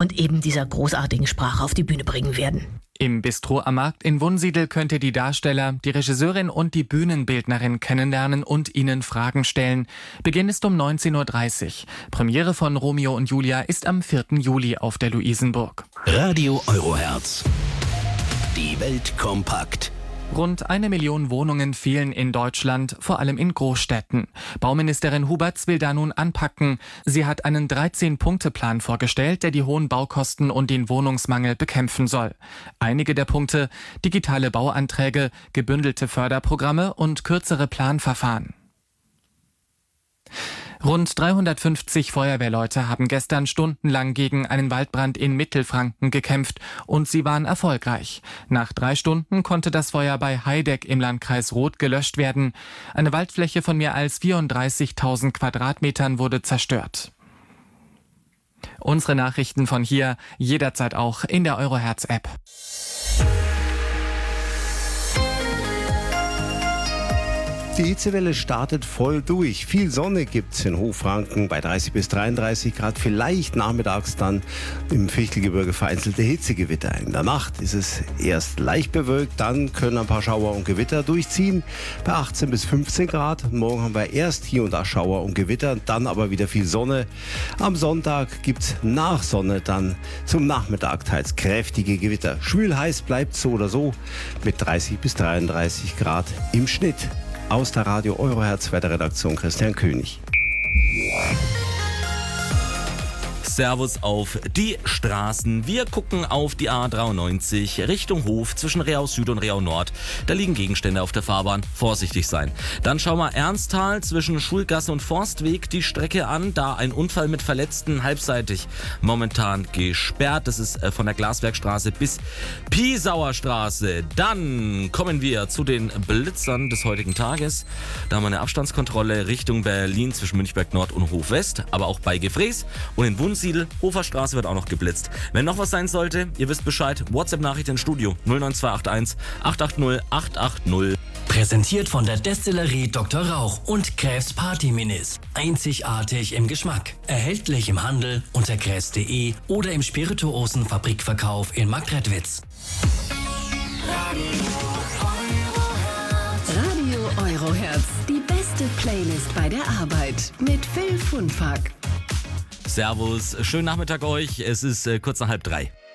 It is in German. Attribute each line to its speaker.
Speaker 1: und eben dieser großartigen Sprache auf die Bühne bringen werden.
Speaker 2: Im Bistro am Markt in Wunsiedel könnt ihr die Darsteller, die Regisseurin und die Bühnenbildnerin kennenlernen und ihnen Fragen stellen. Beginn ist um 19:30 Uhr. Premiere von Romeo und Julia ist am 4. Juli auf der Luisenburg.
Speaker 3: Radio Eurohertz. Die Welt kompakt.
Speaker 2: Rund 1 Million Wohnungen fehlen in Deutschland, vor allem in Großstädten. Bauministerin Huberts will da nun anpacken. Sie hat einen 13-Punkte-Plan vorgestellt, der die hohen Baukosten und den Wohnungsmangel bekämpfen soll. Einige der Punkte: digitale Bauanträge, gebündelte Förderprogramme und kürzere Planverfahren. Rund 350 Feuerwehrleute haben gestern stundenlang gegen einen Waldbrand in Mittelfranken gekämpft und sie waren erfolgreich. Nach 3 Stunden konnte das Feuer bei Heideck im Landkreis Roth gelöscht werden. Eine Waldfläche von mehr als 34.000 Quadratmetern wurde zerstört. Unsere Nachrichten von hier jederzeit auch in der Eurohertz-App.
Speaker 4: Die Hitzewelle startet voll durch. Viel Sonne gibt's in Hochfranken bei 30 bis 33 Grad. Vielleicht nachmittags dann im Fichtelgebirge vereinzelte Hitzegewitter. In der Nacht ist es erst leicht bewölkt, dann können ein paar Schauer und Gewitter durchziehen bei 18 bis 15 Grad. Morgen haben wir erst hier und da Schauer und Gewitter, dann aber wieder viel Sonne. Am Sonntag gibt's nach Sonne dann zum Nachmittag teils kräftige Gewitter. Schwül heiß bleibt so oder so mit 30 bis 33 Grad im Schnitt. Aus der Radio Eurohertz Wetterredaktion Christian König.
Speaker 5: Servus auf die Straßen. Wir gucken auf die A93 Richtung Hof zwischen Reau Süd und Reau Nord. Da liegen Gegenstände auf der Fahrbahn. Vorsichtig sein. Dann schauen wir Ernsthal zwischen Schulgasse und Forstweg die Strecke an. Da ein Unfall mit Verletzten, halbseitig momentan gesperrt. Das ist von der Glaswerkstraße bis Piesauer Straße. Dann kommen wir zu den Blitzern des heutigen Tages. Da haben wir eine Abstandskontrolle Richtung Berlin zwischen Münchberg Nord und Hof West. Aber auch bei Gefrees und in Wunsiedel. Hoferstraße wird auch noch geblitzt. Wenn noch was sein sollte, ihr wisst Bescheid, WhatsApp-Nachricht ins Studio 09281 880 880.
Speaker 3: Präsentiert von der Destillerie Dr. Rauch und Kräfs Party Minis. Einzigartig im Geschmack. Erhältlich im Handel unter kräfs.de oder im Spirituosen-Fabrikverkauf in Marktredwitz.
Speaker 6: Radio Eurohertz. Die beste Playlist bei der Arbeit mit Phil Funfack.
Speaker 5: Servus, schönen Nachmittag euch. Es ist kurz nach 2:30.